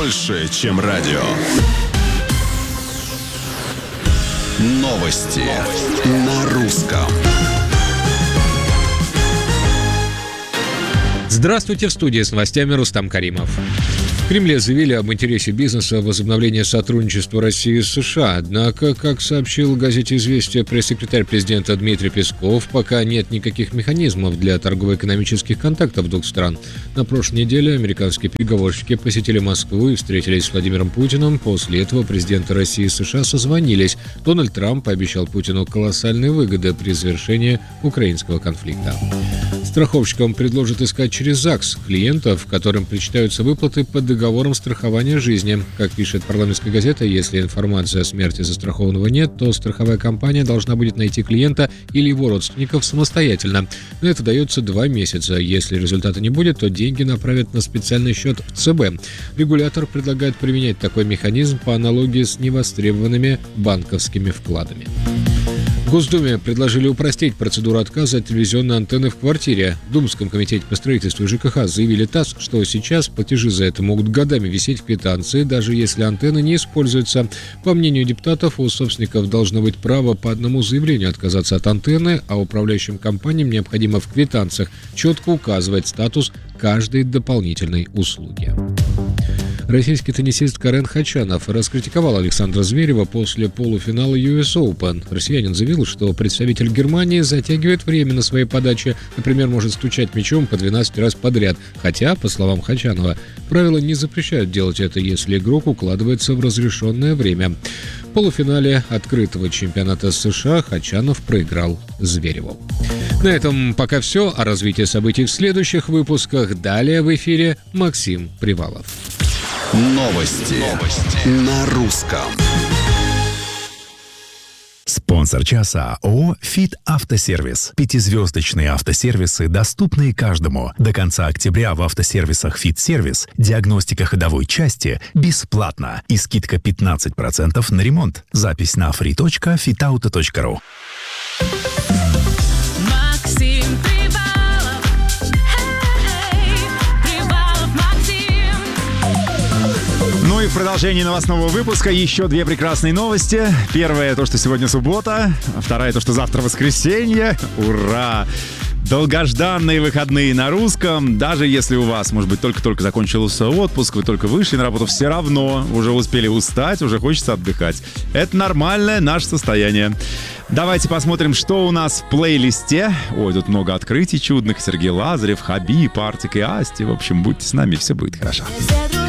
больше, чем радио. Новости на русском. Здравствуйте, в студии с новостями Рустам Каримов. В Кремле заявили об интересе бизнеса в возобновлении сотрудничества России с США. Однако, как сообщил газете «Известия» пресс-секретарь президента Дмитрий Песков, пока нет никаких механизмов для торгово-экономических контактов двух стран. На прошлой неделе американские переговорщики посетили Москву и встретились с Владимиром Путиным. После этого президенты России и США созвонились. Дональд Трамп пообещал Путину колоссальные выгоды при завершении украинского конфликта. Страховщикам предложат искать через ЗАГС клиентов, которым причитаются выплаты по договорам страхования жизни. Как пишет парламентская газета, если информации о смерти застрахованного нет, то страховая компания должна будет найти клиента или его родственников самостоятельно. На это дается 2 месяца. Если результата не будет, то деньги направят на специальный счет в ЦБ. Регулятор предлагает применять такой механизм по аналогии с невостребованными банковскими вкладами. В Госдуме предложили упростить процедуру отказа от телевизионной антенны в квартире. В Думском комитете по строительству и ЖКХ заявили ТАСС, что сейчас платежи за это могут годами висеть в квитанции, даже если антенна не используется. По мнению депутатов, у собственников должно быть право по одному заявлению отказаться от антенны, а управляющим компаниям необходимо в квитанциях четко указывать статус каждой дополнительной услуги. Российский теннисист Карен Хачанов раскритиковал Александра Зверева после полуфинала US Open. Россиянин заявил, что представитель Германии затягивает время на своей подаче, например, может стучать мячом по 12 раз подряд. Хотя, по словам Хачанова, правила не запрещают делать это, если игрок укладывается в разрешенное время. В полуфинале открытого чемпионата США Хачанов проиграл Звереву. На этом пока все. О развитии событий в следующих выпусках. Далее в эфире Максим Привалов. Новости на русском. Спонсор часа ООО «Фит Автосервис». 5-звездочные автосервисы, доступные каждому. До конца октября в автосервисах «Фит Сервис» диагностика ходовой части бесплатна и скидка 15% на ремонт. Запись на free.fitauto.ru. Максим Привалов. Привалов Максим. Ну и в продолжении новостного выпуска еще 2 прекрасные новости. Первая — то, что сегодня суббота. Вторая — то, что завтра воскресенье. Ура! Долгожданные выходные на русском. Даже если у вас, может быть, только-только закончился отпуск, вы только вышли на работу, все равно уже успели устать, уже хочется отдыхать. Это нормальное наше состояние. Давайте посмотрим, что у нас в плейлисте. Ой, тут много открытий чудных. Сергей Лазарев, Хабиб, Артик и Асти. В общем, будьте с нами, все будет хорошо.